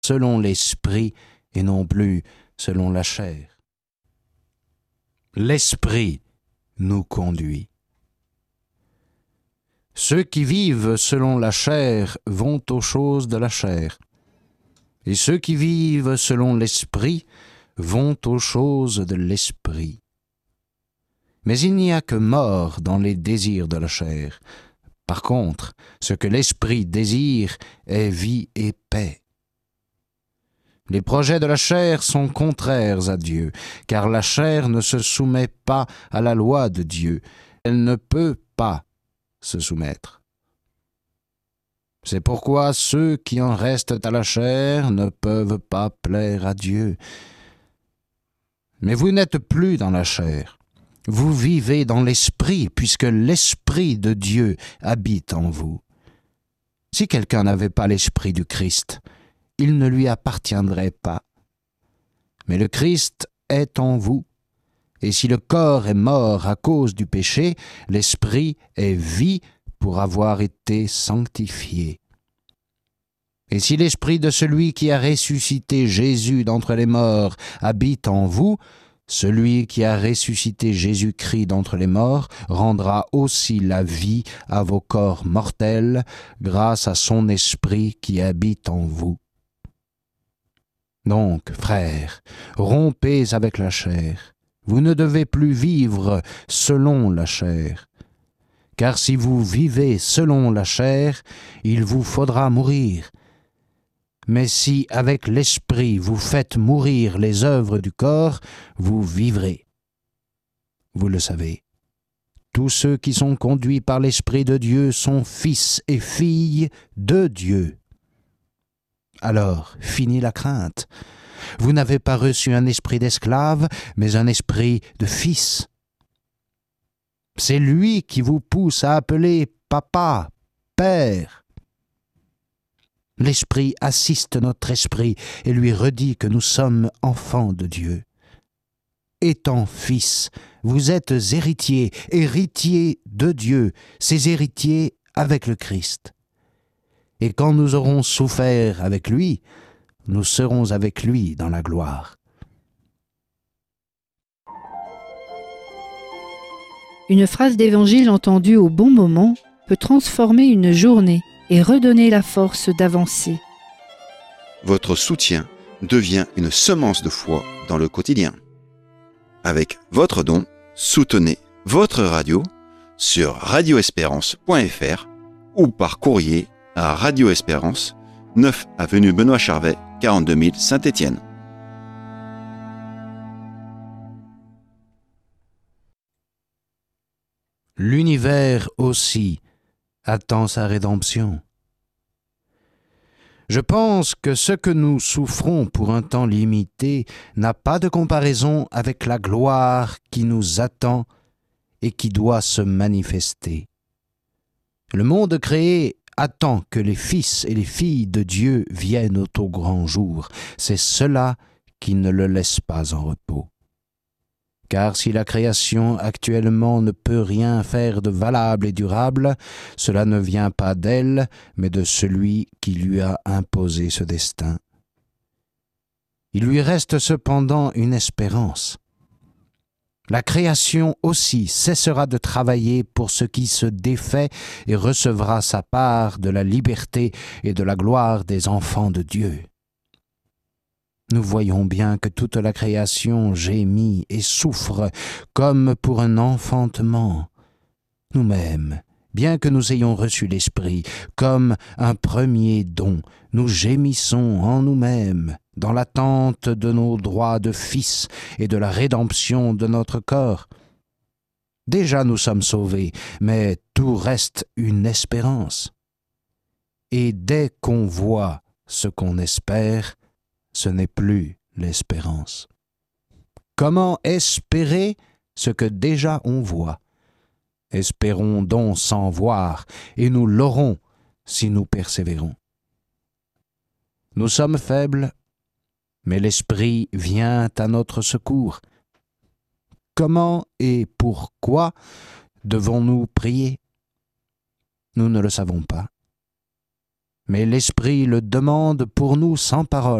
selon l'esprit et non plus selon la chair. L'esprit nous conduit. Ceux qui vivent selon la chair vont aux choses de la chair, et ceux qui vivent selon l'esprit vont aux choses de l'esprit. Mais il n'y a que mort dans les désirs de la chair. Par contre, ce que l'esprit désire est vie et paix. Les projets de la chair sont contraires à Dieu, car la chair ne se soumet pas à la loi de Dieu. Elle ne peut pas se soumettre. C'est pourquoi ceux qui en restent à la chair ne peuvent pas plaire à Dieu. Mais vous n'êtes plus dans la chair. Vous vivez dans l'esprit, puisque l'esprit de Dieu habite en vous. Si quelqu'un n'avait pas l'esprit du Christ, il ne lui appartiendrait pas. Mais le Christ est en vous, et si le corps est mort à cause du péché, l'esprit est vie pour avoir été sanctifié. Et si l'esprit de celui qui a ressuscité Jésus d'entre les morts habite en vous, celui qui a ressuscité Jésus-Christ d'entre les morts rendra aussi la vie à vos corps mortels grâce à son esprit qui habite en vous. Donc, frères, rompez avec la chair. Vous ne devez plus vivre selon la chair. Car si vous vivez selon la chair, il vous faudra mourir. Mais si avec l'esprit vous faites mourir les œuvres du corps, vous vivrez. Vous le savez, tous ceux qui sont conduits par l'Esprit de Dieu sont fils et filles de Dieu. Alors, fini la crainte. Vous n'avez pas reçu un esprit d'esclave, mais un esprit de fils. C'est lui qui vous pousse à appeler papa, père. L'Esprit assiste notre esprit et lui redit que nous sommes enfants de Dieu. Étant fils, vous êtes héritiers, héritiers de Dieu, ses héritiers avec le Christ. Et quand nous aurons souffert avec lui, nous serons avec lui dans la gloire. Une phrase d'évangile entendue au bon moment peut transformer une journée et redonner la force d'avancer. Votre soutien devient une semence de foi dans le quotidien. Avec votre don, soutenez votre radio sur radioespérance.fr ou par courrier à Radio Espérance, 9 avenue Benoît Charvet, 42 000 Saint-Étienne. L'univers aussi attend sa rédemption. Je pense que ce que nous souffrons pour un temps limité n'a pas de comparaison avec la gloire qui nous attend et qui doit se manifester. Le monde créé attend que les fils et les filles de Dieu viennent au grand jour. C'est cela qui ne le laisse pas en repos. Car si la création actuellement ne peut rien faire de valable et durable, cela ne vient pas d'elle, mais de celui qui lui a imposé ce destin. Il lui reste cependant une espérance. La création aussi cessera de travailler pour ce qui se défait et recevra sa part de la liberté et de la gloire des enfants de Dieu. Nous voyons bien que toute la création gémit et souffre comme pour un enfantement. Nous-mêmes, bien que nous ayons reçu l'Esprit comme un premier don, nous gémissons en nous-mêmes dans l'attente de nos droits de fils et de la rédemption de notre corps. Déjà nous sommes sauvés, mais tout reste une espérance. Et dès qu'on voit ce qu'on espère, ce n'est plus l'espérance. Comment espérer ce que déjà on voit? Espérons donc sans voir, et nous l'aurons si nous persévérons. Nous sommes faibles, mais l'Esprit vient à notre secours. Comment et pourquoi devons-nous prier? Nous ne le savons pas. mais l'Esprit le demande pour nous sans parole.